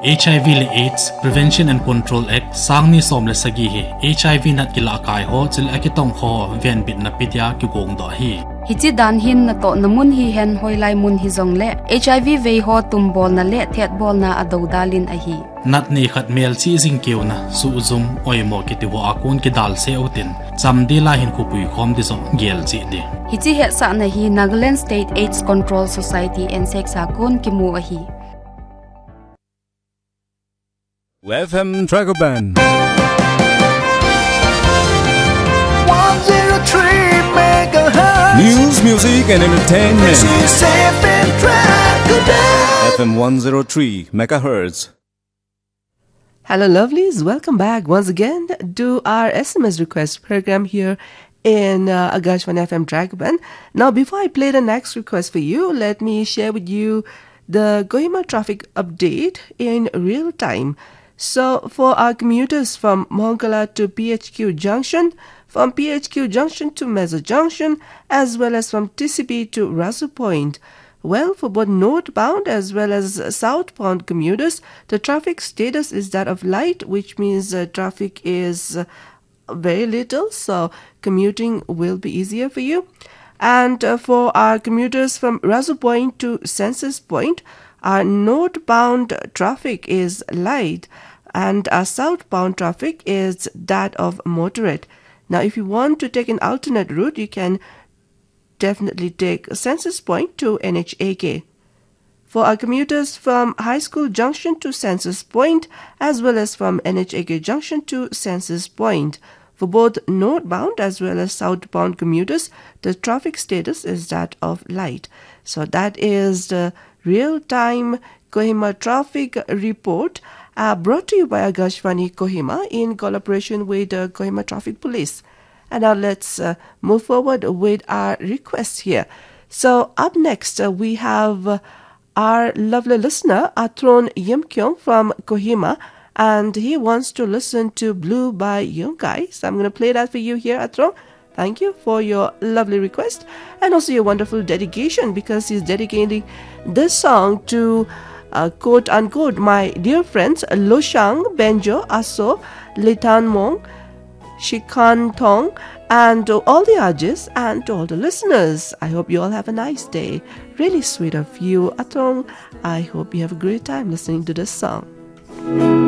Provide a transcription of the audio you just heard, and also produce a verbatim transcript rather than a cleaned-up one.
H I V le AIDS Prevention and Control Act sangni som le sagi hi H I V nat kila kai ho chil akitong ho ven bit na pitya ki gong do hi Hichi dan hin na to namun hi hen hoilai mun hi zong le H I V ve ho tumbol na le thet bol na adodalin a hi nat ni khat mel chi jing keu na su zum oimo ki ti wa akun ki dal se otin chamdi la hin khupui khom di zo gel chi de Hichi he sa na hi Nagaland State AIDS Control Society N S E C sa kun ki mu a hi F M Dragoban one oh three megahertz News, music and entertainment. This is F M Dragoban F M one oh three megahertz. Hello lovelies, welcome back once again to our S M S request program here in uh, Agashwan F M Dragoban. Now before I play the next request for you, let me share with you the Kohima traffic update in real time. So for our commuters from Mongala to P H Q Junction, from P H Q Junction to Meza Junction, as well as from T C P to Rasu Point, well, for both northbound as well as southbound commuters, the traffic status is that of light, which means uh, traffic is uh, very little, so commuting will be easier for you. And uh, for our commuters from Rasu Point to Census Point, our northbound traffic is light and our southbound traffic is that of moderate. Now, if you want to take an alternate route, you can definitely take Census Point to N H A K. For our commuters from High School Junction to Census Point, as well as from N H A K Junction to Census Point, for both northbound as well as southbound commuters, the traffic status is that of light. So that is the real-time Kohima traffic report uh, brought to you by Agashwani Kohima in collaboration with the Kohima Traffic Police. And now let's uh, move forward with our requests here. So up next, uh, we have uh, our lovely listener, Atron Yimkyong from Kohima, and he wants to listen to Blue by Yungkai. So I'm going to play that for you here, Atron. Thank you for your lovely request and also your wonderful dedication, because he's dedicating this song to uh, quote unquote my dear friends Lo Shang, Benjo, Aso, Litan Mong, Shikan Tong, and to all the Ajis and to all the listeners. I hope you all have a nice day. Really sweet of you, Atong. I hope you have a great time listening to this song.